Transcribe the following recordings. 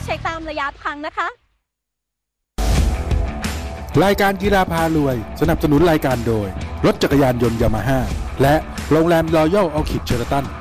ช็คตามระยะทางนะคะรายการกีฬาพารวยสนับสนุนรายการโดยรถจักรยานยนต์ยามาฮ่าและโรงแรมรอยัลออคิดเชอร์ตัน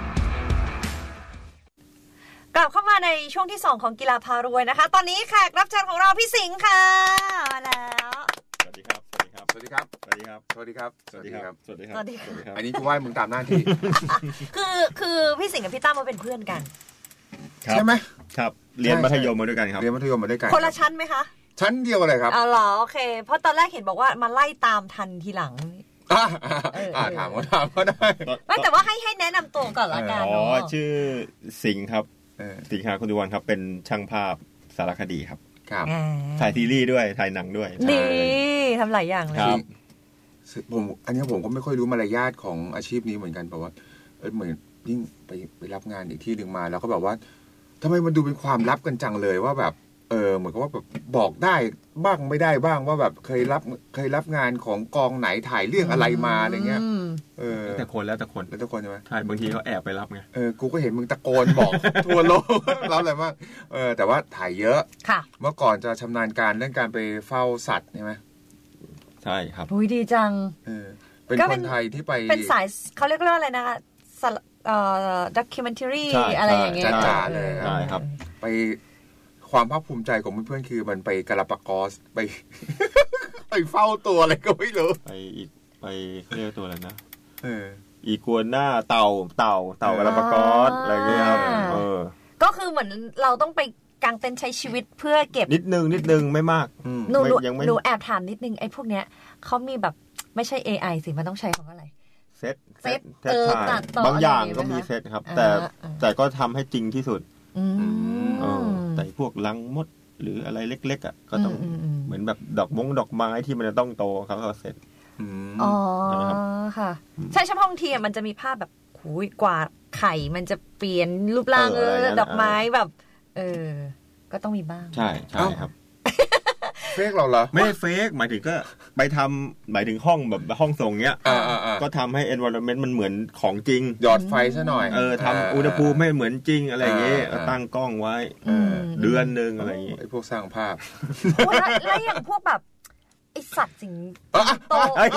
กลับเข้ามาในช่วงที่2ของกีฬาพารวยนะคะตอนนี้แขกรับเชิญของเราพี่สิงห์ค่ะมาแล้วสวัสดีครับสวัสดีครับสวัสดีครับสวัสดีครับสวัสดีครับสวัสดีครับสวัสดีครับอันนี้กูไหว้มึงตามหน้าที่คือพี่สิงห์กับพี่ตั้มมาเป็นเพื่อนกันใช่ไหมครับเรียนมัธยมมาด้วยกันครับเรียนมัธยมมาด้วยกันคนละชั้นไหมคะชั้นเดียวเลยครับอ๋อเหรอโอเคเพราะตอนแรกเห็นบอกว่ามาไล่ตามทันทีหลังถามก็ได้ไม่แต่ว่าให้แนะนำตัวก่อนละกันอ๋อชื่อสิงห์ครับสิงห์คุณดุวันครับเป็นช่างภาพสารคดีครับถ่ายซีรีส์ด้วยถ่ายหนังด้วยนี่ทำหลายอย่างเลยผมอันนี้ผมก็ไม่ค่อยรู้มารยาทของอาชีพนี้เหมือนกันเพราะว่าเหมือนยิ่งไปรับงานอีกที่นึงมาแล้วก็แบบว่าทำไมมันดูเป็นความลับกันจังเลยว่าแบบเหมือนกับว่าแบบบอกได้บ้างไม่ได้บ้างว่าแบบเคยรับงานของกองไหนถ่ายเรื่องอะไรมาอะไรเงี้ยแต่คนแล้วแต่คนใช่ไหมใช่บางทีเขาแอบไปรับไงกูก็เห็นมึงตะโกนบอกทั่วโลกรับอะไรมากแต่ว่าถ่ายเยอะเมื่อก่อนจะชำนาญการเรื่องการไปเฝ้าสัตว์ใช่ไหมใช่ครับอุ้ยดีจังเป็นคนไทยที่ไปเป็นสายเขาเรียกว่าอะไรนะคะdocumentary อะไรอย่างเงี้ยจ๋าเลยใช่ครับไปความภาคภูมิใจของเพื่อนๆคือมันไปกาลาปากอสไปเฝ้าตัวอะไรก็ไม่รู้ไปเขาเรียกตัวอะไรนะอีกัวน่าเต่ากาลาปากอสอะไรเงี้ยครับก็คือเหมือนเราต้องไปกางเต็นท์ใช้ชีวิตเพื่อเก็บนิดนึงไม่มากหนูแอบถามนิดนึงไอ้พวกเนี้ยเขามีแบบไม่ใช่ AI สิมันต้องใช้ของอะไรเซตบางอย่างก็มีเซตครับแต่ก็ทำให้จริงที่สุดแต่พวกลังมดหรืออะไรเล็กๆอ่ะก็ต้องเหมือนแบบดอกไม้ที่มันจะต้องโตเขาก็เสร็จอ๋อค่ะใช่เฉพาะบางทีมันจะมีภาพแบบหูยกว่าไข่มันจะเปลี่ยนรูปร่างดอกไม้แบบก็ต้องมีบ้างใช่ครับเฟกเราเหรอไม่เฟกหมายถึงก็ไปทำหมายถึงห้องแบบห้องทรงเนี้ยก็ทำให้ environment มันเหมือนของจริงหยอดไฟซะหน่อยทำอุณหภูมิไม่เหมือนจริงอะไรอย่างเงี้ยตั้งกล้องไว้เดือนนึงอะไรอย่างเงี้ยไอ้พวกสร้างภาพแล้วอย่างพวกแบบไอสัตว์สิงโต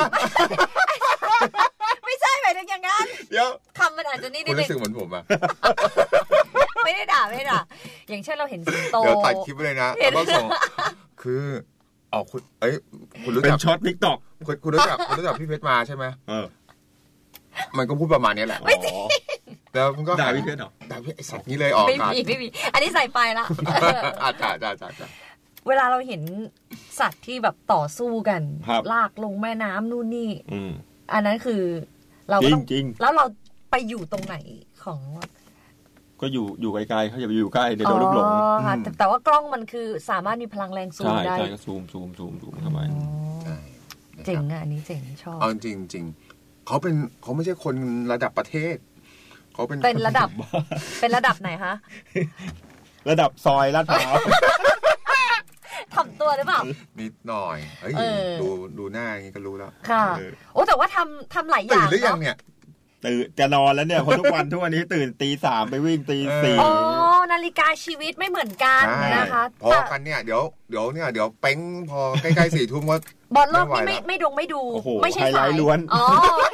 ไม่ใช่หมายถึงอย่างนั้นเดี๋ยวคำมันอาจจะนี่คุณรู้สึกเหมือนผมอะไม่ได้ด่าอย่างเช่นเราเห็นสิงโตเดี๋ยวตัดคลิปเลยนะแล้วส่งคือคุณรู้จักเป็นช็อต TikTok คุณรู้จักพี่เพชรมาใช่ไหมมันก็พูดประมาณนี้แหละแล้วมันก็ด่าพี่เพชรเหรอด่าพี่ไอสัตว์นี้เลยออกไม่มีอันนี้ใส่ไปละจ้าเวลาเราเห็นสัตว์ที่แบบต่อสู้กันลากลงแม่น้ำนู่นนี่อันนั้นคือเราต้องแล้วเราไปอยู่ตรงไหนของก็อยู่ไกลๆเขาอย่าไปอยู่ใกล้เดี๋ยวโดนลูกหลงแต่ว่ากล้องมันคือสามารถมีพลังแรงซูมได้ใช่ก็ซูมเข้าไปเจ๋งอ่ะอันนี้เจ๋งชอบจริงเขาไม่ใช่คนระดับประเทศเขาเป็นระดับไหนคะระดับซอยลาดพร้าวทำตัวหรือเปล่านิดหน่อยดูหน้าอย่างนี้ก็รู้แล้วค่ะโอ้แต่ว่าทำหลายอย่างตื่นหรือยังเนี่ยตื่นจะนอนแล้วเนี่ยคนทุกวันนี้ตื่นตี 3ไปวิ่งตี 4 อ๋อนาฬิกาชีวิตไม่เหมือนกันนะคะพอกันเนี่ยเดี๋ยวเป้งพอใกล้ๆ 4 ทุ่มก็บอลโลกนี่ไม่ดูไม่ใช่สายล้วนอ๋อ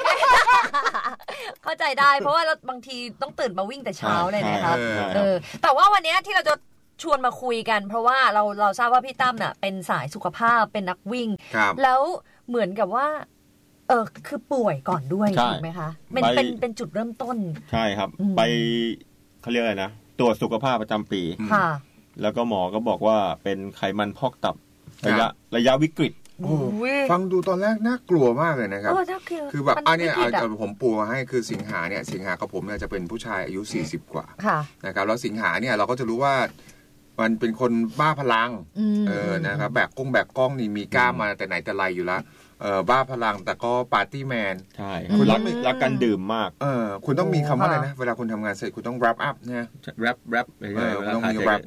เข้าใจได้เพราะว่าเราบางทีต้องตื่นมาวิ่งแต่เช้าเลยนะคะแต่ว่าวันนี้ที่เราจะชวนมาคุยกันเพราะว่าเราทราบว่าพี่ตั้มน่ะเป็นสายสุขภาพเป็นนักวิ่งแล้วเหมือนกับว่าคือป่วยก่อนด้วยถูกไหมคะเป็นจุดเริ่มต้นใช่ครับไปเขาเรียกอะไรนะตรวจสุขภาพประจำปีค่ะแล้วก็หมอก็บอกว่าเป็นไขมันพอกตับระยะวิกฤตฟังดูตอนแรกน่ากลัวมากเลยนะครับคือแบบเนี่ยผมปูมาให้คือสิงหากับผมเนี่ยจะเป็นผู้ชายอายุ40กว่านะครับแล้วสิงหาเนี่ยเราก็จะรู้ว่ามันเป็นคนบ้าพลังนะครับแบกกล้องนี่มีกล้ามมาแต่ไหนแต่ไรอยู่แล้วบ้าพลังแต่ก็ปาร์ตี้แมนใช่คุณรักกันดื่มมากคุณต้องมีคำว่าอะไรนะเวลาคุณทำงานเสร็จคุณต้อง wrap up นะ wrap ต้องมี wrap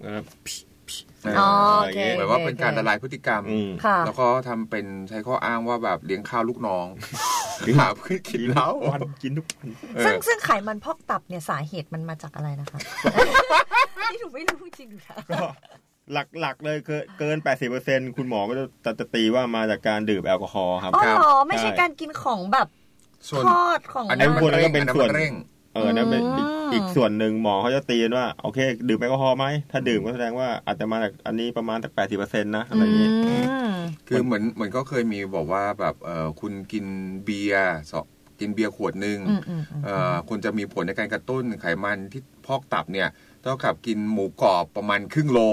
เหมือนว่าเป็นการละลายพฤติกรรมแล้วก็ทำเป็นใช้ข้ออ้างว่าแบบเลี้ยงข้าวลูกน้องหาเพื่อนกินแล้ววันกินทุกวันซึ่งไขมันพอกตับเนี่ยสาเหตุมันมาจากอะไรนะคะนี่หนูไม่รู้จริงๆนะก็หลักๆเลยเกิน 80% คุณหมอก็จะตีว่ามาจากการดื่มแอลกอฮอล์ครับอ๋อไม่ใช่การกินของแบบทอดของอันนั้นก็เป็นส่วนนั่นเป็นอีกส่วนหนึ่งหมอเขาจะตีว่าโอเคดื่มแอลกอฮอล์ไหมถ้าดื่มก็แสดงว่าอาจจะมาจากอันนี้ประมาณจาก 80% นะอะไรอย่างนี้คือเหมือนก็เคยมีบอกว่าแบบคุณกินเบียร์ขวดนึงคุณจะมีผลในการกระตุ้นไขมันที่พอกตับเนี่ยเท่ากับกินหมูกรอบประมาณครึ่งโล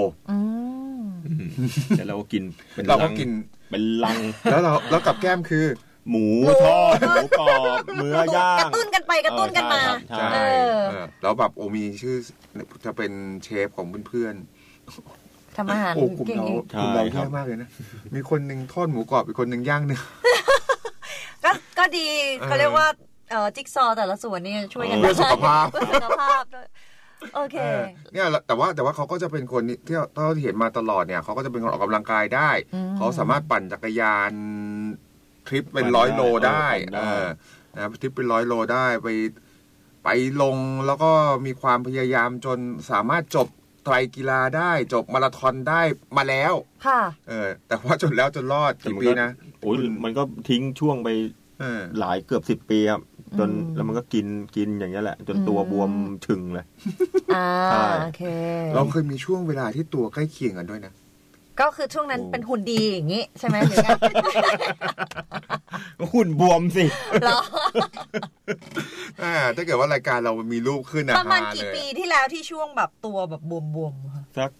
แต่เราก็กินเป็นลังแล้วกับแก้มคือหมูทอดหมูกรอบเนื้อย่างกระตุ้นกันไปกระตุ้นกันมาใช่แล้วแบบมีชื่อจะเป็นเชฟของเพื่อนๆทำอาหารเก่งๆคุณเราแย่มากเลยนะมีคนนึงทอดหมูกรอบอีกคนนึงย่างเนื้อก็ดีเขาเรียกว่าจิ๊กซอว์แต่ละส่วนนี่ช่วยกันเพื่อสุขภาพด้วยโอเคเนี่ยแต่ว่าเขาก็จะเป็นคนที่เราเห็นมาตลอดเนี่ยเขาก็จะเป็นคนออกกำลังกายได้เขาสามารถปั่นจักรยานทริปเป็น100 โลได้นะทริปเป็น100 โลได้ไปลงแล้วก็มีความพยายามจนสามารถจบไตรกีฬาได้จบมาราธอนได้มาแล้วค่ะแต่ว่าจนแล้วจนรอดกี่ปีนะโอ้ยมันก็ทิ้งช่วงไปหลายเกือบ10 ปีครับจนแล้วมันก็กินอย่างนี้แหละจนตัวบวมชึงเลยโอเคเราเคยมีช่วงเวลาที่ตัวใกล้เคียงกันด้วยนะก็คือช่วงนั้นเป็นหุ่นดีอย่างนี้ใช่ไหมหรือไงหุ่นบวมสิเหรอถ้าเกิดว่ารายการเรามีรูปขึ้นประมาณกี่ปีที่แล้วที่ช่วงแบบตัวแบบบวมๆค่ะสัก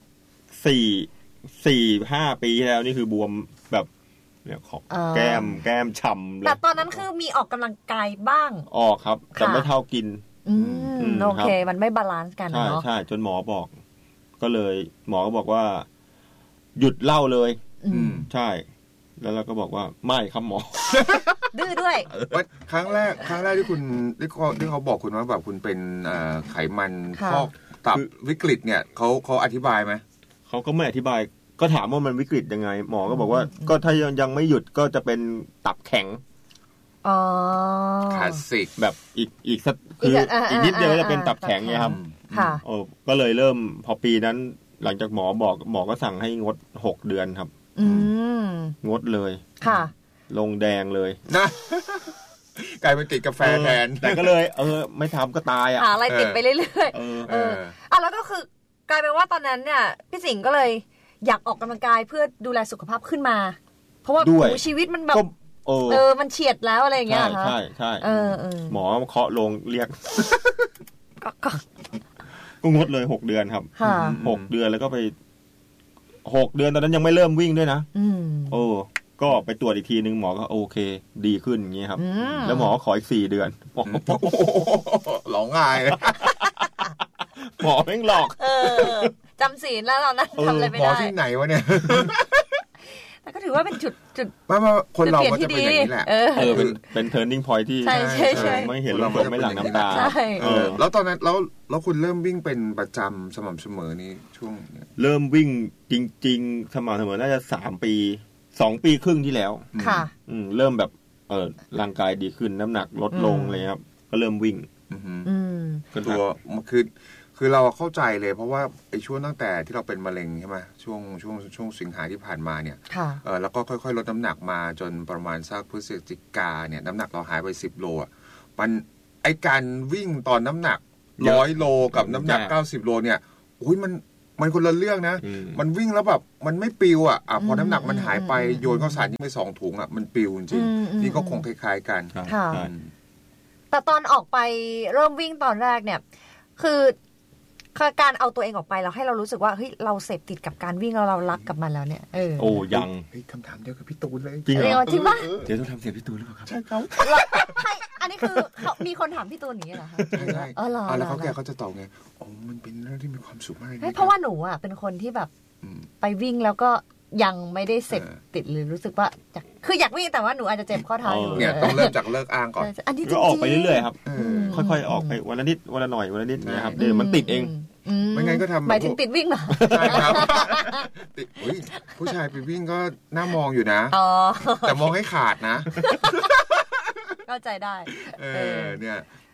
4-5 ปีที่แล้วนี่คือบวมแบบเนี่ยขอบแก้มฉ่ำเลยแต่ตอนนั้นคือมีออกกำลังกายบ้างออกครับแต่ไม่เท่ากินโอเคมันไม่บาลานซ์กันเนาะใช่จนหมอบอกก็เลยหมอก็บอกว่าหยุดเหล้าเลยใช่แล้วเราก็บอกว่าไม่ครับหมอดื้อด้วยครั้งแรกที่คุณที่เขาบอกคุณว่าแบบคุณเป็นไขมันพอกตับวิกฤตเนี่ยเขาอธิบายไหมเขาก็ไม่อธิบายก็ถามว่ามันวิกฤตยังไงหมอก็บอกว่าก็ถ้ายังไม่หยุดก็จะเป็นตับแข็งคลาสสิกแบบอีกสักคืออีกนิดเดียวจะเป็นตับแข็งไงครับค่ะก็เลยเริ่มพอปีนั้นหลังจากหมอบอกหมอก็สั่งให้งด6 เดือนครับงดเลยค่ะลงแดงเลยนะกลายเป็นติดกาแฟแทนแต่ก็เลยไม่ทำก็ตายหาอะไรติดไปเรื่อยๆแล้วก็คือกลายเป็นว่าตอนนั้นเนี่ยพี่สิงห์ก็เลยอยากออกกำลังกายเพื่อดูแลสุขภาพขึ้นมาเพราะว่าชีวิตมันแบบมันเฉียดแล้วอะไรอย่างเงี้ยค่ะใช่หมอเคาะลงเรียกก็งดเลย6 เดือนครับ6 เดือนแล้วก็ไป6 เดือนตอนนั้นยังไม่เริ่มวิ่งด้วยนะก็ไปตรวจอีกทีนึงหมอก็โอเคดีขึ้นอย่างเงี้ยครับแล้วหมอขออีก4 เดือนหลงง่ายหมอแม่งหลอกจำศีลแล้วเรานั้นทำอะไรไม่ได้หมอที่ไหนวะเนี่ยแต่ก็ถือว่าเป็นจุดไม่คนเราก็จะเป็นอย่างนี้แหละเป็น turning point ที่ไม่เห็นลมไม่หลั่งน้ำตาแล้วตอนนั้นแล้วคุณเริ่มวิ่งเป็นประจำสม่ำเสมอนี่ช่วงเริ่มวิ่งจริงๆสม่ำเสมอน่าจะ3 ปี2 ปีครึ่งที่แล้วค่ะเริ่มแบบร่างกายดีขึ้นน้ำหนักลดลงเลยครับก็เริ่มวิ่งก็คือเราเข้าใจเลยเพราะว่าไอ้ช่วงตั้งแต่ที่เราเป็นมะเร็งใช่ไหมช่วงสิงหาที่ผ่านมาเนี่ยแล้วก็ค่อยๆลดน้ำหนักมาจนประมาณสักพฤศจิกาเนี่ยน้ำหนักเราหายไป10 โลมันไอ้การวิ่งตอนน้ำหนัก100 โลกับน้ำหนัก90 โลเนี่ยอุ้ยมันคนละเรื่องนะมันวิ่งแล้วแบบมันไม่ปิวพอน้ำหนักมันหายไปโยนข้าวสารยิ่งไป2 ถุงมันปิวจริงๆนี่ก็คงคล้ายๆกันแต่ตอนออกไปเริ่มวิ่งตอนแรกเนี่ยคือการเอาตัวเองออกไปแล้วให้เรารู้สึกว่าเฮ้ยเราเสพติดกับการวิ่งเรารักกับมันแล้วเนี่ยโอ้ยังคำถามเดียวกับพี่ตูนเลยจริงเหรอจริงปะเดี๋ยวต้องทำเสียงพี่ตูนหรือเปล่าครับใช่ครับอันนี้คือมีคนถามพี่ตูนอย่างนี้เหรอคะใช่แล้วเขาจะตอบไงมันเป็นเรื่องที่มีความสุขมากเพราะว่าหนูเป็นคนที่แบบไปวิ่งแล้วก็ยังไม่ได้เสพติดหรือรู้สึกว่าอยากวิ่งแต่ว่าหนูอาจจะเจ็บข้อเท้าอยู่เนี่ยต้องเริ่มจากเลิกอ้างก่อนก็ออกไปเรื่อยๆครับค่อยๆออกไปวันละนิดวันละหน่อยวันละนิดเนี่ยครับเดี๋ยวมันติดเองไม่งั้นก็ทำหมายถึงติดวิ่งเหรอใช่ครับติดผู้ชายไปวิ่งก็น่ามองอยู่นะแต่มองให้ขาดนะเข้าใจได้เนี่ย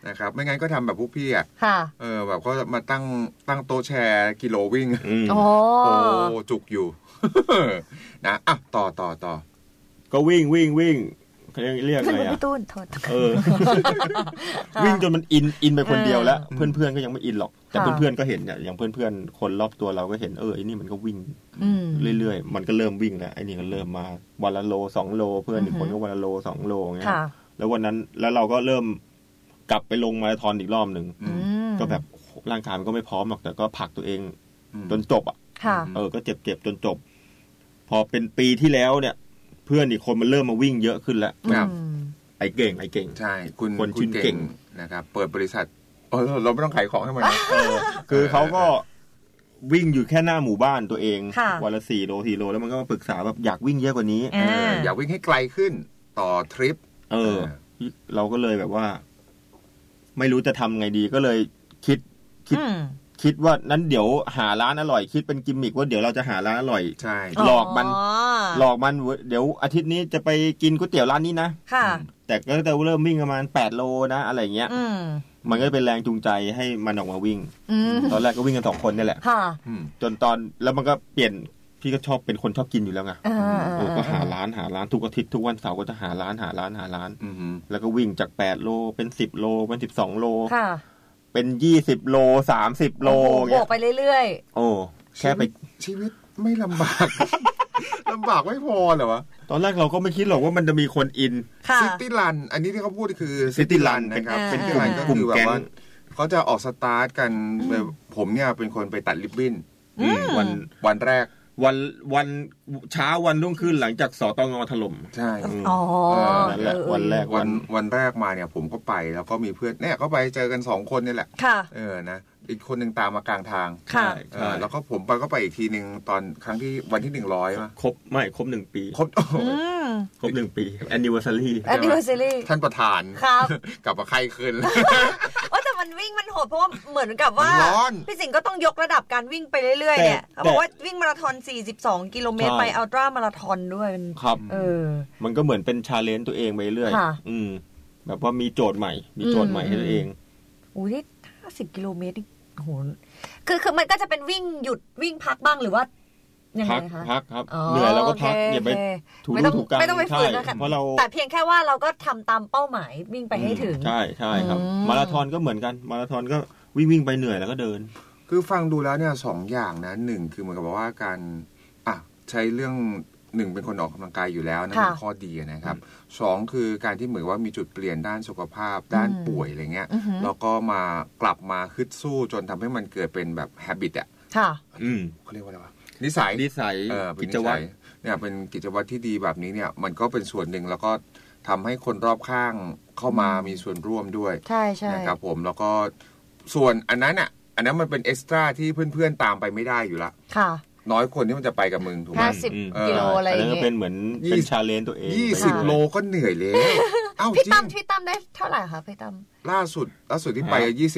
นะครับไม่งั้นก็ทำแบบพวกพี่อ่ะแบบก็มาตั้งโต๊ะแชร์กิโลวิ่งโอ้จุกอยู่นะอ่ะต่อก็วิ่งเรียกอะไรอ่ะพี่ตูนโทษวิ่งจนมันอินไปคนเดียวแล้วเพื่อนๆก็ยังไม่อินหรอกแต่เพื่อนๆก็เห็นอย่างเพื่อนๆคนรอบตัวเราก็เห็นไอ้นี่มันก็วิ่งเรื่อยๆมันก็เริ่มวิ่งแล้วไอ้นี่ก็เริ่มมาวันละโล2โลเพื่อนอีกคนก็วันละโล2โลอย่างเงี้ยแล้ววันนั้นแล้วเราก็เริ่มกลับไปลงมาราธอนอีกรอบนึงก็แบบร่างกายมันก็ไม่พร้อมหรอกแต่ก็ผลักตัวเองจนจบอ่ะก็เจ็บจนจบพอเป็นปีที่แล้วเนี่ยเพื่อนอีกคนมันเริ่มมาวิ่งเยอะขึ้นแล้วไอ้เก่งใช่คุณเก่งนะครับเปิดบริษัทเราไม่ต้องขายของให้มันคือเขาก็วิ่งอยู่แค่หน้าหมู่บ้านตัวเองวันละ4 โลแล้วมันก็มาปรึกษาแบบอยากวิ่งเยอะกว่านี้อยากวิ่งให้ไกลขึ้นต่อทริปเราก็เลยแบบว่าไม่รู้จะทำไงดีก็เลยคิดว่านั้นเดี๋ยวหาร้านอร่อยคิดเป็นกิมมิกว่าเดี๋ยวเราจะหาร้านอร่อยใช่หลอกมันเดี๋ยวอาทิตย์นี้จะไปกินก๋วยเตี๋ยวร้านนี้นะแต่ก็จะเริ่มวิ่งประมาณ8 โลนะอะไรเงี้ยมันก็เป็นแรงจูงใจให้มันออกมาวิ่งตอนแรกก็วิ่งกัน2 คนนี่แหละจนตอนแล้วมันก็เปลี่ยนพี่ก็ชอบเป็นคนชอบกินอยู่แล้วไงก็หาร้านทุกอาทิตย์ทุกวันเสาร์ก็จะหาร้านแล้วก็วิ่งจาก8 โลเป็น10 โลเป็น12 โลเป็น20 โล30 โลบวกไปเรื่อยๆโอ้แค่ไปชีวิตไม่ลำบาก ลำบากไม่พอเหรอวะตอนแรกเราก็ไม่คิดหรอกว่ามันจะมีคนอินซิตี้รันอันนี้ที่เขาพูดคือซิตี้รันนะครับเป็นกลุ่มก็คือแบบว่าเขาจะออกสตาร์ทกันผมเนี่ยเป็นคนไปตัดริบบิ้นวันแรกวันเช้าวันรุ่งขึ้นหลังจากสตง.ถล่มใช่นั่นแหละวันแรกวันแรกมาเนี่ยผมก็ไปแล้วก็มีเพื่อนเนี่ยก็ไปเจอกัน2 คนนี่แหละนะอีกคนนึงตามมากลางทางแล้วก็ผมก็ไปอีกทีนึงตอนครั้งที่วันที่100ป่ะครบ1 ปีครบ1 ปี anniversary ท่านประธานกลับมาใครขึ้นแต่มันวิ่งมันโหดเพราะว่าเหมือนกับว่าพี่สิงห์ก็ต้องยกระดับการวิ่งไปเรื่อยๆเนี่ยเขาบอกว่าวิ่งมาราธอน42 กิโลเมตรไปอัลตร้ามาราธอนด้วยครับมันก็เหมือนเป็นชาเลนจ์ตัวเองไปเรื่อยแบบว่ามีโจทย์ใหม่ให้ตัวเองอุ้ย50 กิโลเมตรโหคือมันก็จะเป็นวิ่งหยุดวิ่งพักบ้างหรือว่ายังไงคะพักครับเหนื่อยแล้วก็พักอย่าไปไม่ต้องไปฝืนนะคะแต่เพียงแค่ว่าเราก็ทำตามเป้าหมายวิ่งไปให้ถึงใช่ครับมาราธอนก็เหมือนกันมาราธอนก็วิ่งไปเหนื่อยแล้วก็เดินคือฟังดูแล้วเนี่ย2 อย่างนะ1คือเหมือนกับว่าการใช้เรื่อง1เป็นคนออกกำลังกายอยู่แล้วนั่นเป็นข้อดีนะครับ2คือการที่เหมือนว่ามีจุดเปลี่ยนด้านสุขภาพด้านป่วยอะไรเงี้ยแล้วก็กลับมาฮึดสู้จนทำให้มันเกิดเป็นแบบ habit อ่ะเขาเรียกว่าอะไรวะนิสัยกิจวัตรเนี่ยเป็นกิจวัตรที่ดีแบบนี้เนี่ยมันก็เป็นส่วนหนึ่งแล้วก็ทำให้คนรอบข้างเข้ามามีส่วนร่วมด้วยใช่นะครับผมแล้วก็ส่วนอันนั้นมันเป็นเอ็กซ์ตร้าที่เพื่อนๆตามไปไม่ได้อยู่ละน้อยคนที่มันจะไปกับมึงถูกไหม 50 กิโลอะไรอย่างเงี้ยเป็นเหมือนเป็นชาเลนจ์ตัวเอง 20 โลก็เหนื่อยแล้วพี่ตั้มได้เท่าไหร่คะพี่ตั้มล่าสุดที่ไป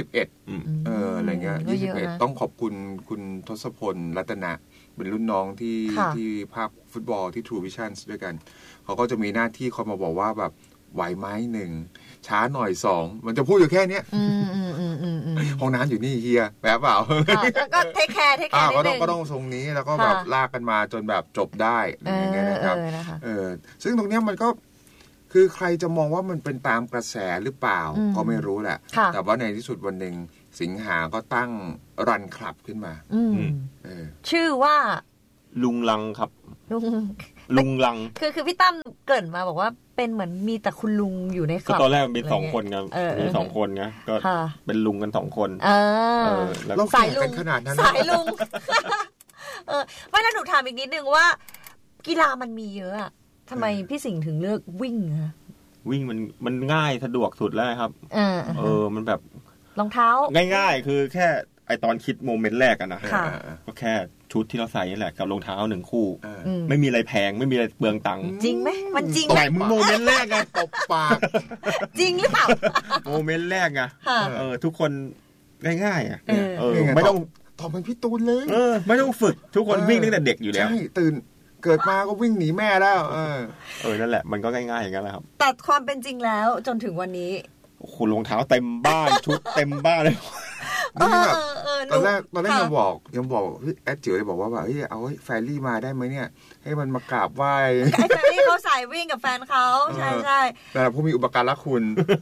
21อะไรเงี้ย21ต้องขอบคุณทศพลรัตนะเป็นรุ่นน้องที่ภาคฟุตบอลที่ True Vision ด้วยกันเขาก็จะมีหน้าที่คอยมาบอกว่าแบบไหวไหม1ช้าหน่อย2มันจะพูดอยู่แค่นี้ห้องน้ำอยู่นี่เฮียแบบเปล่าก็เทคแคร์ก็ต้องทรงนี้แล้วก็แบบลากกันมาจนแบบจบได้อย่างเงี้ยนะครับซึ่งตรงเนี้ยมันก็คือใครจะมองว่ามันเป็นตามกระแสหรือเปล่าก็ไม่รู้แหละแต่ว่าในที่สุดวันหนึ่งสิงหาก็ตั้งรันคลับขึ้นมาชื่อว่าลุงลังครับลุงลังคือพี่ตั้มเกริ่นมาบอกว่าเป็นเหมือนมีแต่คุณลุงอยู่ในคลับก็ตอนแรกมี2 คนไงมี2 คนไงก็เป็นลุงกัน2 คนแล้วสายลุงขนาดนั้นสายลุงไม่แล้วหนูถามอีกนิดนึงว่ากีฬามันมีเยอะอะทำไมพี่สิงห์ถึงเลือกวิ่งคะวิ่งมันง่ายสะดวกสุดแล้วครับมันแบบรองเท้าง่ายๆคือแค่ไอตอนคิดโมเมนต์แรกอะนะก็แค่ชุดที่เราใส่นี่แหละกับรองเท้า1 คู่ไม่มีอะไรแพงไม่มีอะไรเปลืองตังค์จริงไหมมันจริงไหมโมเมนต์แรกไงตบปากจริงหรือเปล่าโมเมนต์แรกไงทุกคนง่ายๆอะไม่ต้องทำเป็นพี่ตูนเลยไม่ต้องฝึกทุกคนวิ่งตั้งแต่เด็กอยู่แล้วใช่ตื่นเกิดมาก็วิ่งหนีแม่แล้วนั่นแหละมันก็ง่ายๆอย่างนั้นแหละครับแต่ความเป็นจริงแล้วจนถึงวันนี้โอ้โหรองเท้าเต็มบ้านชุดเต็มบ้านเลยนี่แบบตอนแรกยังบอกแอดจิ๋วเลยบอกว่าแบบเฮ้ยเอาแฟรี่มาได้ไหมเนี่ยให้มันมากราบไหว้ไอ้แฟรี่เขาสายวิ่งกับแฟนเขาใช่ใช่แต่ผู้มีอุปการะคุณ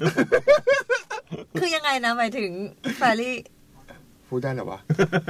คือยังไงนะหมายถึงแฟรี่พูดได้หรอวะ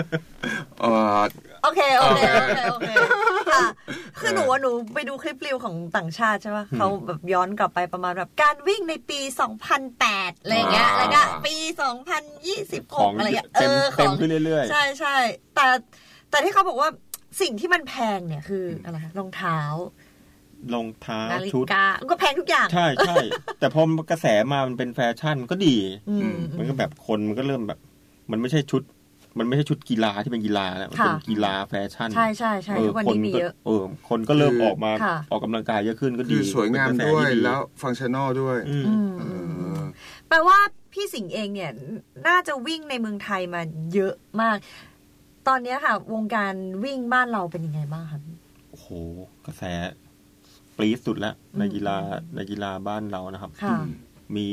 โอเคค่ะคือหนูไปดูคลิปรีวของต่างชาติใช่ป่ะเขาแบบย้อนกลับไปประมาณแบบการวิ่งในปี2008อะไรเงี้ยแล้วก็ปี2026อะไรเงี้ยเต็มขึ้นเรื่อยๆใช่แต่ที่เขาบอกว่าสิ่งที่มันแพงเนี่ยคืออะไรรองเท้าชุดก็แพงทุกอย่างใช่แต่พอกระแสมามันเป็นแฟชั่นก็ดีมันก็แบบคนมันก็เริ่มแบบมันไม่ใช่ชุดกีฬาที่เป็นกีฬาแล้วมันเป็นกีฬาแฟชั่นใช่วันนี้มีเยอะคนก็เริ่มออกมาออกกำลังกายเยอะขึ้นก็ดีสวยงามด้วยแล้วฟังก์ชันนอลด้วยแปลว่าพี่สิงห์เองเนี่ยน่าจะวิ่งในเมืองไทยมาเยอะมากตอนนี้ค่ะวงการวิ่งบ้านเราเป็นยังไงบ้างคะโอ้โหกระแสปรี๊ดสุดแล้วในกีฬาบ้านเรานะครับมี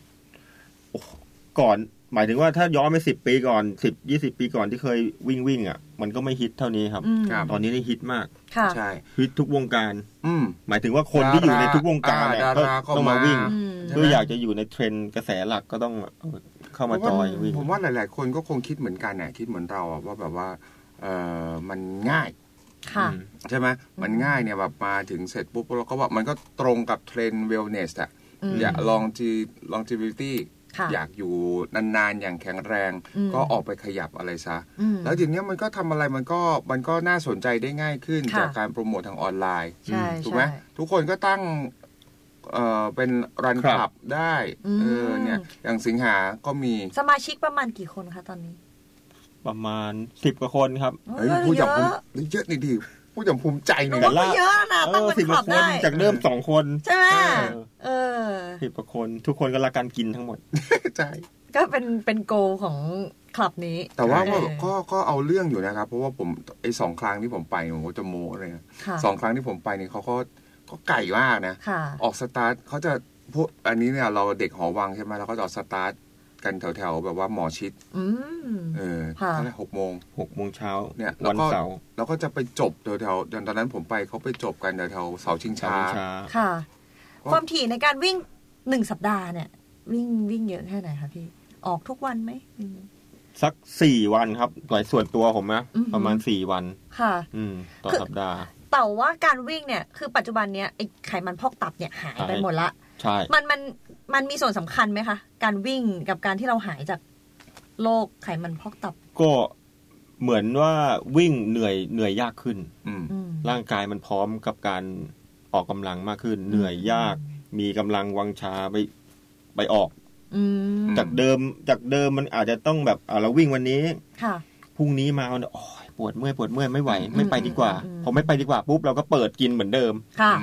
ก่อนหมายถึงว่าถ้าย้อนไป10 ปีก่อน10-20 ปีก่อนที่เคยวิ่งอ่ะมันก็ไม่ฮิตเท่านี้ครับตอนนี้นี่ฮิตมากใช่ฮิตทุกวงการหมายถึงว่าคนที่อยู่ในทุกวงการเนี่ยต้องมาวิ่งเพื่ออยากจะอยู่ในเทรนด์กระแสหลักก็ต้องเข้ามาจอยวิ่งผมว่าหลายๆคนก็คงคิดเหมือนกันน่ะคิดเหมือนเราว่าแบบว่ามันง่ายใช่ไหมมันง่ายเนี่ยแบบมาถึงเสร็จปุ๊บเราก็ว่ามันก็ตรงกับเทรนด์ wellness อ่ะอย่าlongevityอยากอยู่นานๆอย่างแข็งแรงก็ออกไปขยับอะไรซะแล้วทีนี้มันก็ทำอะไรมันก็น่าสนใจได้ง่ายขึ้นจากการโปรโมททางออนไลน์ถูกไหมทุกคนก็ตั้งเป็นรันคลับได้เนี่ยอย่างสิงหาก็มีสมาชิกประมาณกี่คนคะตอนนี้ประมาณ10 กว่าคนครับผู้จับเยอะดีผู้จับภูมิใจนี่กันละเยอะนะตั้งเป็นคลับได้จากเริ่ม2 คนใช่ไหม 10 กว่าคนทุกคนก็รักการกินทั้งหมดใช่ก็เป็นโกของคลับนี้แต่ว่าก็เอาเรื่องอยู่นะครับเพราะว่าผมไอ้2 ครั้งที่ผมไปผมก็จะโม้อะไรนะ2 ครั้งที่ผมไปเนี่ยเขาก็ไก่มากนะออกสตาร์ทเขาจะพวกอันนี้เนี่ยเราเด็กหอวังใช่ไหมเราก็จะออกสตาร์ทกันแถวๆแบบว่าหมอชิด6 โมงเช้าเนี่ยวันเสาร์แล้วก็จะไปจบแถวๆตอนนั้นผมไปเขาไปจบกันแถวๆเสาชิงช้าค่ะความถี่ในการวิ่ง1 สัปดาห์เนี่ยวิ่งเยอะแค่ไหนคะพี่ออกทุกวันไหมสัก4 วันครับโดยส่วนตัวผมนะประมาณ4 วันค่ะต่อสัปดาห์แต่ว่าการวิ่งเนี่ยคือปัจจุบันเนี้ยไอ้ไขมันพอกตับเนี่ยหายไปหมดละใช่มันมีส่วนสำคัญไหมคะการวิ่งกับการที่เราหายจากโรคไขมันพอกตับก็เหมือนว่าวิ่งเหนื่อยยากขึ้นร่างกายมันพร้อมกับการออกกำลังมากขึ้นเหนื่อยยากมีกำลังวังชาไปออกจากเดิมมันอาจจะต้องแบบเราวิ่งวันนี้พรุ่งนี้มาเนี่ยปวดเมื่อยไม่ไหวไม่ไปดีกว่าพอไม่ไปดีกว่าปุ๊บเราก็เปิดกินเหมือนเดิมค่ะ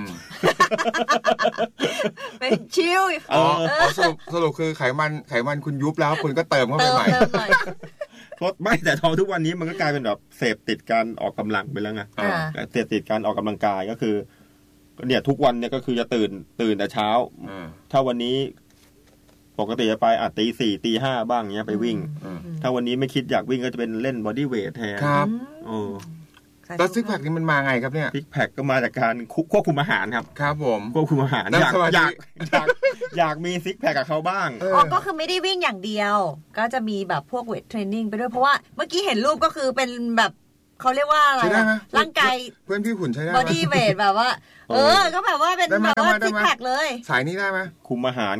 เป็นชิลสรุปคือไขมันคุณยุบแล้วคุณก็เติมเข้าไปใหม่ไม่แต่ทอทุกวันนี้มันก็กลายเป็นแบบเสพติดการออกกำลังไปแล้วไงเสพติดการออกกำลังกายก็คือเนี่ยทุกวันเนี่ยก็คือจะตื่นแต่เช้าถ้าวันนี้ปกติจะไปตี 4 ตี 5บ้างเงี้ยไปวิ่งถ้าวันนี้ไม่คิดอยากวิ่งก็จะเป็นเล่นบอดี้เวทแทนครับแล้วซิกแพคนี่มันมาไงครับเนี่ยซิกแพคก็มาจากการควบคุมอาหารครับครับผมควบคุมอาหารอยากมีซิกแพคกับเขาบ้างก็คือไม่ได้วิ่งอย่างเดียวก็จะมีแบบพวกเวทเทรนนิ่งไปด้วยเพราะว่าเมื่อกี้เห็นรูปก็คือเป็นแบบเขาเรียกว่าอะไรร่างกายเพื่อนพี่หุ่นใช้ได้บอดี้เวทแบบว่าก็แบบว่าเป็นแบบว่าซิกแพคเลยสายนี้ได้ไหมคุมอาหาร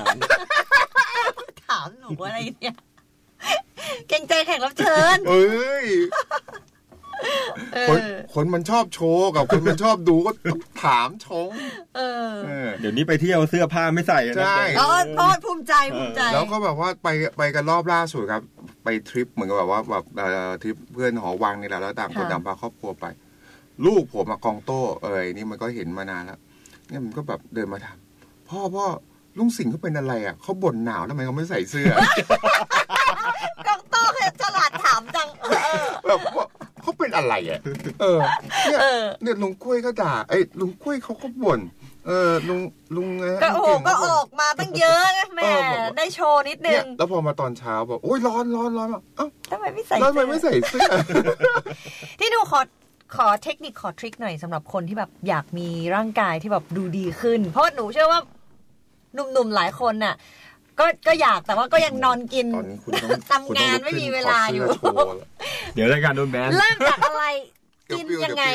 ถามหนูว่าอะไรเนี่ยเกรงใจแขกรับเชิญคนมันชอบโชว์กับคนมันชอบดูก็ถามชงเดี๋ยวนี้ไปเที่ยวเสื้อผ้าไม่ใส่นะใช่ภูมิใจแล้วก็แบบว่าไปกันรอบล่าสุดครับไปทริปเหมือนกับแบบว่าแบบทริปเพื่อนหอวังนี่แหละแล้วต่างคนต่างพาครอบครัวไปลูกผมกองโต้นี่มันก็เห็นมานานแล้วเนี่ยมันก็แบบเดินมาถามพ่อลุงสิงห์เขาเป็นอะไรอ่ะเขาบ่นหนาวทำไมเขาไม่ใส่เสื้อกองโต้ฉลาดถามจังแบบเขาเป็นอะไรอ่ะเนี่ยลุงกล้วยก็ด่าลุงกล้วยเขาก็บ่นลุงก็ออกมาตั้งเยอะแม่ได้โชว์นิดนึงแล้วพอมาตอนเช้าบอกโอ๊ยร้อนเอ้าทำไมไม่ใส่เสื้อที่ดูขอเทคนิคขอทริคหน่อยสำหรับคนที่แบบอยากมีร่างกายที่แบบดูดีขึ้นเพราะหนูเชื่อว่าหนุ่มๆหลายคนน่ะก็อยากแต่ว่าก็ยังนอนกินทำงานไม่มีเวลาอยู่เดี๋ยวรายการโดนแบนเริ่มจากอะไรกินยังไง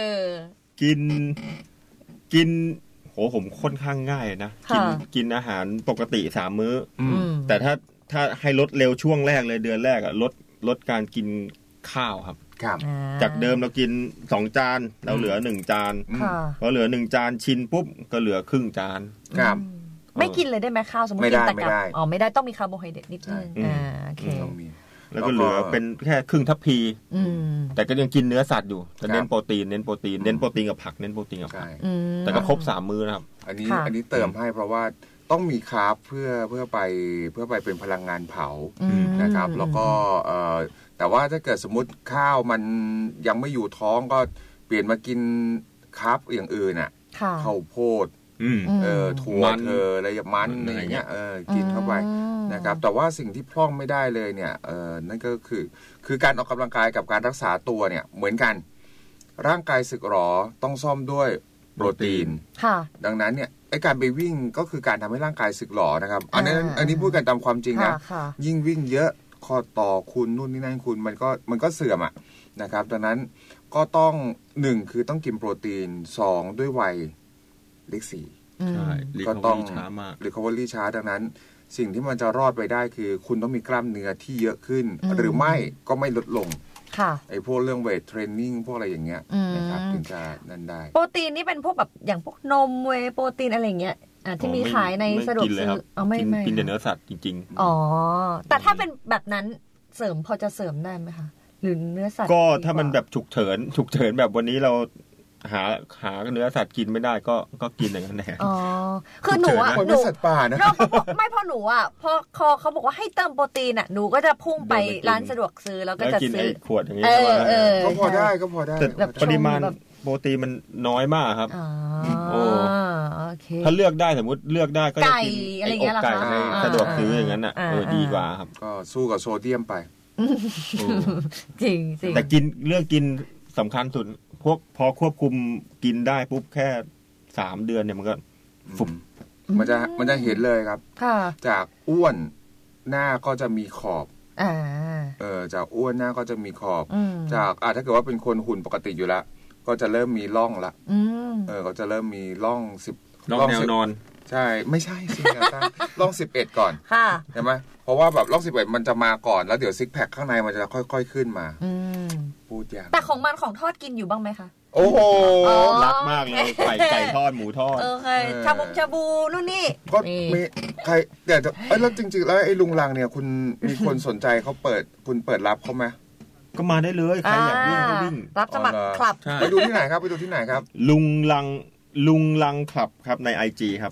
กินโหผมค่อนข้างง่ายนะกินอาหารปกติ3มื้อแต่ถ้าให้ลดเร็วช่วงแรกเลยเดือนแรกอ่ะลดการกินข้าวครับจากเดิมเรากิน2จานเราเหลือ1จานพอเหลือ1จานชินปุ๊บก็เหลือครึ่งจานไม่กินเลยได้ไหมข้าวสมมติกินแต่กับไม่ได้ต้องมีคาร์โบไฮเดรตนิดนึงโอเคแล้วก็เหลือเป็นแค่ครึ่งทัพพีแต่ก็ยังกินเนื้อสัตว์อยู่แต่เน้นโปรตีนกับผักแต่ก็ครบ3มื้อนะครับอันนี้เติมให้เพราะว่าต้องมีคาร์บเพื่อไปเป็นพลังงานเผานะครับแล้วก็แต่ว่าถ้าเกิดสมมติข้าวมันยังไม่อยู่ท้องก็เปลี่ยนมากินคาร์บอย่างอื่นอ่ะข้าวโพดถั่วอะไรอย่างมันอะไรเงี้ยกินเข้าไปนะครับแต่ว่าสิ่งที่พร่องไม่ได้เลยเนี่ยนั่นก็คือการออกกำลังกายกับการรักษาตัวเนี่ยเหมือนกันร่างกายสึกหรอต้องซ่อมด้วยโปรตีนดังนั้นเนี่ยไอ้การไปวิ่งก็คือการทำให้ร่างกายสึกหรอนะครับอันนี้พูดกันตามความจริงนะยิ่งวิ่งเยอะข้อต่อคุณนู่นนี่นั่นคุณมันก็เสื่อมอ่ะนะครับดังนั้นก็ต้อง1คือต้องกินโปรตีน2ด้วยวัยเลข4 ใช่ก็ต้อง recovery ช้าดังนั้นสิ่งที่มันจะรอดไปได้คือคุณต้องมีกล้ามเนื้อที่เยอะขึ้นหรือไม่ก็ไม่ลดลงไอ้พวกเรื่องเวทเทรนนิ่งพวกอะไรอย่างเงี้ยนะครับถึงจะนั่นได้โปรตีนนี่เป็นพวกแบบอย่างพวกนมเวย์โปรตีนอะไรอย่างเงี้ยที่มีขายในสะดวกซื้อไม่กินแต่เนื้อสัตว์จริงๆอ๋อแต่ถ้าเป็นแบบนั้นเสริมพอจะเสริมได้ไหมคะหรือเนื้อสัตว์ก็ถ้ามันแบบฉุกเฉินแบบวันนี้เราหาเนื้อสัตว์กินไม่ได้ก็กินอย่างนั้นแหละอ๋อคือหนูสัตว์ป่านะไม่พอหนูพอเขาบอกว่าให้เติมโปรตีนหนูก็จะพุ่งไปร้านสะดวกซื้อแล้วก็จะซื้อขวดอย่างนี้ก็พอได้แต่ปริมาณโปรตีนมันน้อยมากครับโอเคถ้าเลือกได้สมมติเลือกได้ก็จะกินไอ้อกไก่ในสะดวกซื้ออย่างนั้นดีกว่าครับก็สู้กับโซเดียมไปจริงแต่เรื่องกินสำคัญสุดพอควบคุมกินได้ปุ๊บแค่3เดือนเนี่ยมันก็ฝุ่มมันจะเห็นเลยครับจากอ้วนหน้าก็จะมีขอบจากอ้วนหน้าก็จะมีขอบจากถ้าเกิดว่าเป็นคนหุ่นปกติอยู่แล้วก็จะเริ่มมีร่องละก็จะเริ่มมีร่อง 10ร่องแนวนอนใช่ไม่ใช่สิร่อง11ก่อนใช่ไหมเพราะว่าแบบร่อง11มันจะมาก่อนแล้วเดี๋ยวซิกแพคข้างในมันจะค่อยๆขึ้นมาพูดอย่างแต่ของมันของทอดกินอยู่บ้างไหมคะโอ้โหรักมากเลยไก่ทอดหมูทอดชาบูนู่นนี่ก็มีใครแต่แล้วจริงๆแล้วไอ้ลุงลังเนี่ยคุณมีคนสนใจเขาคุณเปิดรับเขาไหมก็มาได้เลยใครอยากวิ่งก็วิ่งรับสมัครคลับไปดูที่ไหนครับลุงลังคลับครับใน IG ครับ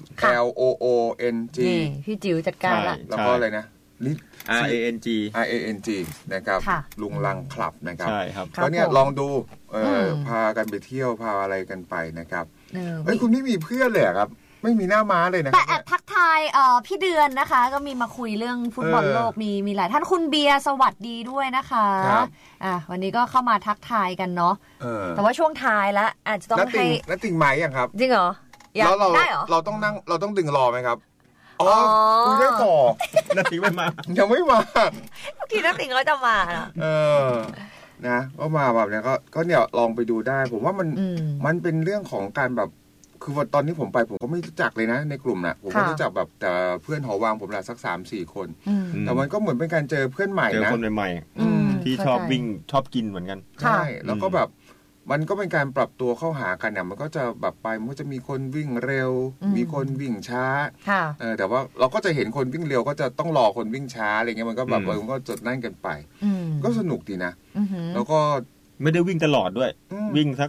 LOONG พี่จิ๋วจัดการละแล้วก็อะไรนะ RANG นะครับลุงลังคลับนะครับใช่ครับก็เนี่ยลองดูพากันไปเที่ยวพาอะไรกันไปนะครับคุณไม่มีเพื่อนเลยครับไม่มีหน้าม้าเลยนะแต่แอบทักทายพี่เดือนนะคะก็มีมาคุยเรื่องฟุตบอลโลกมีหลายท่านคุณเบียร์สวัสดีด้วยนะคะวันนี้ก็เข้ามาทักทายกันเนาะแต่ว่าช่วงท้ายแล้วอาจจะต้องให้นัดติ่งไม้ยังครับจริงเหรอแล้วเราต้องนั่งเราต้องดึงรอไหมครับคุยได้ต่อนัดติ่งไม่มายังไม่มาเมื่อกี้นัดติ่งเขาจะมานะก็มาแบบนี้ก็เนี่ยลองไปดูได้ผมว่ามันเป็นเรื่องของการแบบคือว่าตอนนี้ผมไปผมก็ไม่รู้จักเลยนะในกลุ่มน่ะผมก็รู้จักแบบแต่เพื่อนหอวังผมละสัก 3-4 คนแต่มันก็เหมือนเป็นการเจอเพื่อนใหม่นะเจอคนใหม่ๆที่ชอบวิ่งชอบกินเหมือนกันใช่แล้วก็แบบมันก็เป็นการปรับตัวเข้าหากันเนี่ยมันก็จะแบบไปมันก็จะมีคนวิ่งเร็วมีคนวิ่งช้าแต่ว่าเราก็จะเห็นคนวิ่งเร็วก็จะต้องรอคนวิ่งช้าอะไรเงี้ยมันก็แบบมันก็จดนั่นกันไปก็สนุกดีนะแล้วก็ไม่ได้วิ่งตลอดด้วยวิ่งสัก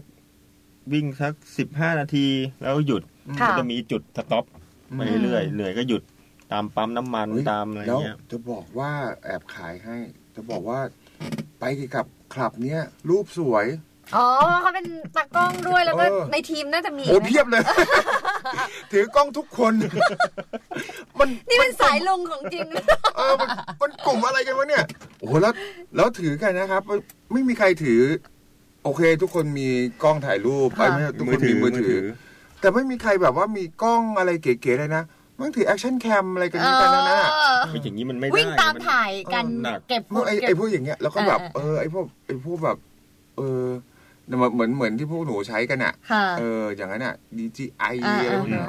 15 นาทีแล้วหยุดก็จะมีจุดสต็อปไปเรื่อยเหนื่อยก็หยุดตามปั๊มน้ำมันตามอะไรเงี้ยจะบอกว่าแอบขายให้จะบอกว่าไปกับคลับเนี้ยรูปสวยเขาเป็นตากล้องด้วยแล้วก็ในทีมน่าจะมีโอ้เพียบเลยถือกล้องทุกคนนี่เป็นสายลงของจริงมันกลุ่มอะไรกันวะเนี่ยโอ้แล้วถือกันนะครับไม่มีใครถือโอเคทุกคนมีกล้องถ่ายรูปไม่ทุกคนมีมือถือแต่ไม่มีใครแบบว่ามีกล้องอะไรเก๋ๆเลยนะมันถือแอคชั่นแคมอะไรกันนี่กันนะไม่อย่างนี้มันไม่ได้วิ่งตามถ่ายกันเก็บไอ้พวกอย่างเงี้ยแล้วก็แบบไอ้พวกแบบเหมือนที่พวกหนูใช้กันอ่ะอย่างนั้นอ่ะ DJI อะไรพวกนี้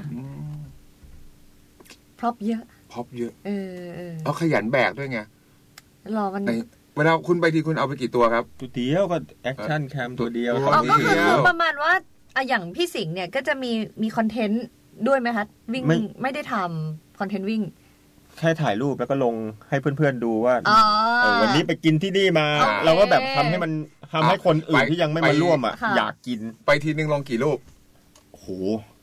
พร็อพเยอะเอาขยันแบกด้วยไงรอกันเวลาคุณไปทีคุณเอาไปกี่ตัวครับตัวเดียวก็แอคชั่นแคมตัวเดียวก็คือประมาณว่าอย่างพี่สิงห์เนี่ยก็จะมีคอนเทนต์ด้วยไหมคะวิ่งไม่ได้ทำคอนเทนต์วิ่งแค่ถ่ายรูปแล้วก็ลงให้เพื่อนๆดูว่าวันนี้ไปกินที่นี่มาเราก็แบบทำให้คนอื่นที่ยังไม่มาร่วมอยากกินไปทีนึงลงกี่รูปโห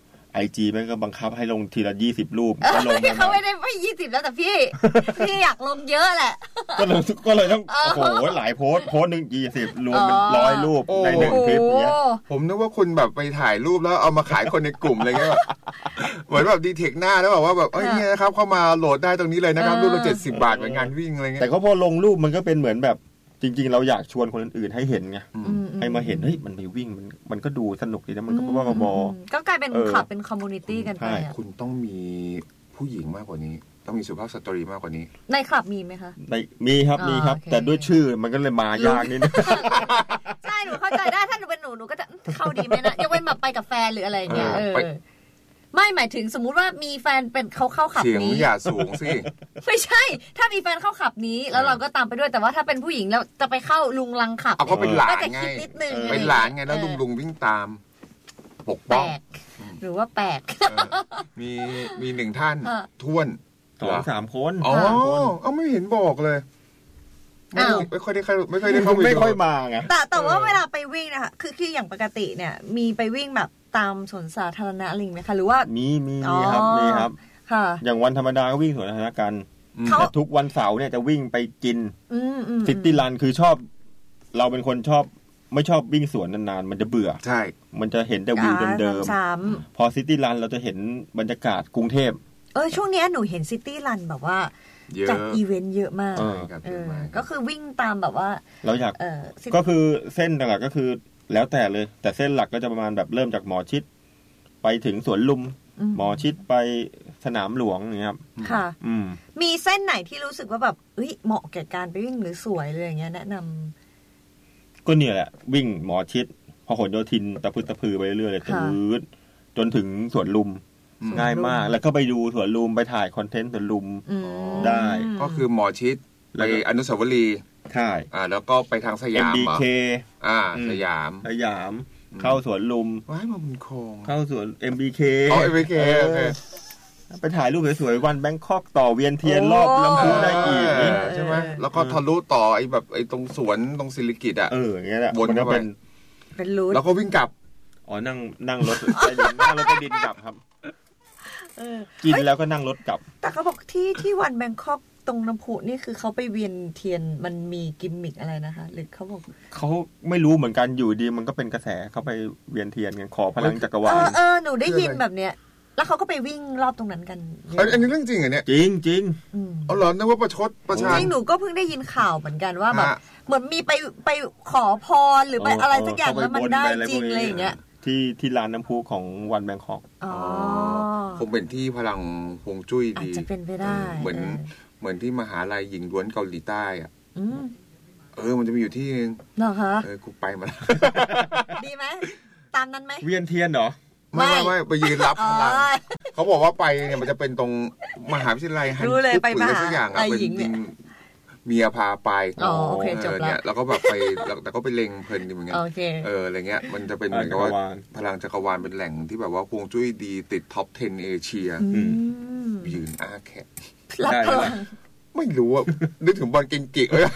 IG มันก็บังคับให้ลงทีละ20รูปก็ลงเขาไม่ได้ไม่20แล้วแต่พี่อยากลงเยอะแหละก็เลยต้องโอ้โหหลายโพสต์นึง20รวมเป็น100รูปใน1คลิปเนี้ยผมนึกว่าคุณแบบไปถ่ายรูปแล้วเอามาขายคนในกลุ่มอะไรเงี้ยเหมือนแบบดีเทคหน้าแล้วบอกว่าแบบนี่นะครับเข้ามาโหลดได้ตรงนี้เลยนะครับรูปละ70 บาทเหมือนงานวิ่งอะไรเงี้ยแต่ก็พอลงรูปมันก็เป็นเหมือนแบบจริงๆเราอยากชวนคนอื่นๆให้เห็นไงให้มาเห็นเฮ้ยมันไปวิ่งมันก็ดูสนุกดีนะมันก็ว่าก็กลายเป็นคลับเป็นคอมมูนิตี้กันไปคุณต้องมีผู้หญิงมากกว่านี้ต้องมีสุภาพสตรีมากกว่านี้ในคลับมีไหมคะมีครับแต่ด้วยชื่อมันก็เลยมายากนิดนึงใช่หนูเข้าใจได้ถ้าหนูเป็นหนูก็จะเข้าดีไหมนะยกเว้นแบบไปกับแฟนหรืออะไรเงี้ยไม่หมายถึงสมมุติว่ามีแฟนเป็นเขาเข้าขับนี้เสียงอย่าสูงสิไม่ใช่ถ้ามีแฟนเข้าขับนี้แล้วเราก็ตามไปด้วยแต่ว่าถ้าเป็นผู้หญิงแล้วจะไปเข้าลุงลังขับก็เป็นหลานก็จะคิดนิดนึงเป็นหลานไงแล้วลุงวิ่งตามปกป้องหรือว่าแปลกมี1ท่านท้วน 2-3 คนไม่เห็นบอกเลยไม่ค่อยได้เข้าไม่ค่อยมาไงแต่ว่าเวลาไปวิ่งนะคะคืออย่างปกติเนี่ยมีไปวิ่งแบบตามสวนสาธารณะอะไรไหมคะหรือว่ามีครับค่ะอย่างวันธรรมดาก็วิ่งสวนสาธารณะกันแต่ทุกวันเสาร์เนี่ยจะวิ่งไปกินซิตี้รันคือชอบเราเป็นคนชอบไม่ชอบวิ่งสวนนานๆมันจะเบื่อใช่มันจะเห็นแต่วิวเดิมๆพอซิตี้รันเราจะเห็นบรรยากาศกรุงเทพช่วงนี้หนูเห็นซิตี้รันแบบว่าจัดอีเวนต์เยอะมากก็คือวิ่งตามแบบว่าเราอยากก็คือเส้นหลักก็คือแล้วแต่เลยแต่เส้นหลักก็จะประมาณแบบเริ่มจากหมอชิดไปถึงสวนลุมหมอชิดไปสนามหลวงอย่างเงี้ยครับค่ะมีเส้นไหนที่รู้สึกว่าแบบเหมาะแก่การไปวิ่งหรือสวยเลยอย่างเงี้ยแนะนำก็เนี่ยแหละวิ่งหมอชิดพหลโยธินตะพึดตะพือไปเรื่อยๆเลยจนถึงสวนลุมง่ายมากแล้วก็ไปดูสวนลุมไปถ่ายคอนเทนต์สวนลุมได้ก็คือหมอชิดไปอนุสาวรีย์ใช่แล้วก็ไปทางสยาม MBK สยามเข้าสวนลุมว้ายมาบุญคงเข้าสวน MBK MBK โอเคไปถ่ายรูปสวยๆวันแบงคอกต่อเวียนเทียนรอบลำพูได้อีกใช่ไหมแล้วก็ทะลุต่อไอ้แบบไอ้ตรงสวนตรงศิริกิติ์อย่างเงี้ยแหละวนเข้าไปเป็นรูทแล้วก็วิ่งกลับนั่งรถนั่งรถไปดินกลับครับกินแล้วก็นั่งรถกลับแต่เขาบอกที่วันแบงคอกตรงน้ำพุนี่คือเขาไปเวียนเทียนมันมีกิมมิกอะไรนะคะหรือเขาบอกเขาไม่รู้เหมือนกันอยู่ดีมันก็เป็นกระแสเขาไปเวียนเทียนกันขอพลังจักรวาลหนูได้ยินแบบเนี้ยแล้วเขาก็ไปวิ่งรอบตรงนั้นกันอันนี้เรื่องจริงเหรอเนี่ยจริงเหรอนึกว่าประชดประชาจริงหนูก็เพิ่งได้ยินข่าวเหมือนกันว่าแบบเหมือนมีไปขอพรหรือไปอะไรสักอย่างแล้วมันได้จริงอะไรอย่างเงี้ยที่ร้านน้ำพุของวันแบงคอกคงเป็นที่พลังฮวงจุ้ยดีอาจจะเป็นไปได้เหมือนที่มหาลัยหญิงล้วนเกาหลีใต้มันจะมีอยู่ที่นึงเหรอคะกูไปมาแล้วดีไหมตามนั้นไหมเวียนเทียนเหรอไม่ไปยืนรับพลังเขาบอกว่าไปเนี่ยมันจะเป็นตรงมหาวิทยาลัยฮันคุกหรือสักอย่างเป็นเมียพาไปเนี่ยแล้วก็แบบไปแต่ก็ไปเล็งเพลินดีเหมือนกันอะไรเงี้ยมันจะเป็นเหมือนกับว่าพลังจักรวาลเป็นแหล่งที่แบบว่าฮวงจุ้ยดีติดท็อป 10 เอเชียยืนอ้าแขกไม่รู้อ่ะนึกถึงบอลเก่งๆเลย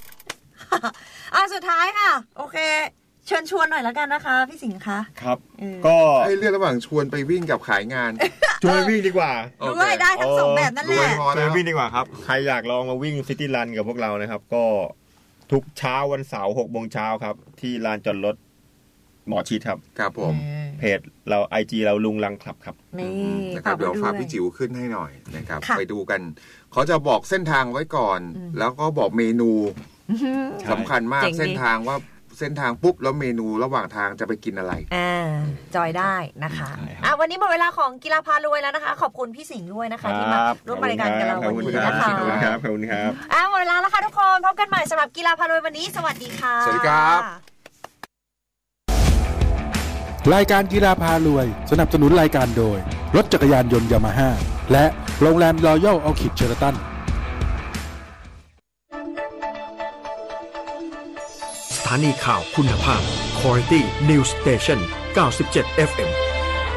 สุดท้ายค่ะโอเคเชิญชวนหน่อยแล้วกันนะคะพี่สิงห์คะครับก็ให้เลือกระหว่างชวนไปวิ่งกับขายงานชวนวิ่งดีกว่าด้วยได้ทั้งสองแบบนั่นแหละชวนวิ่งดีกว่าครับใครอยากลองมาวิ่งซิตี้รันกับพวกเรานะครับก็ทุกเช้าวันเสาร์ 6:00 นครับที่ลานจอดรถหมอชิดครับครับผมเพจเรา IG เราลุงลังคลับครับนะครับเดี๋ยวฝากพี่จิ๋วขึ้นให้หน่อยนะครับไปดูกันเขาจะบอกเส้นทางไว้ก่อนแล้วก็บอกเมนูสำคัญมากเส้นทางว่าเส้นทางปุ๊บแล้วเมนูระหว่างทางจะไปกินอะไรจอยได้นะคะวันนี้หมดเวลาของกีฬาพารวยแล้วนะคะขอบคุณพี่สิงห์ด้วยนะคะที่มาร่วมรายการกับเราวันนี้นะคะขอบคุณครับขอบคุณครับหมดเวลาแล้วค่ะทุกคนพบกันใหม่สำหรับกีฬาพารวยวันนี้สวัสดีค่ะสวัสดีครับรายการกีฬาพารวยสนับสนุนรายการโดยรถจักรยานยนต์ยามาฮ่าและโรงแรมรอยัลออคิดเชอราตันสถานีข่าวคุณภาพ Quality News Station 97 FM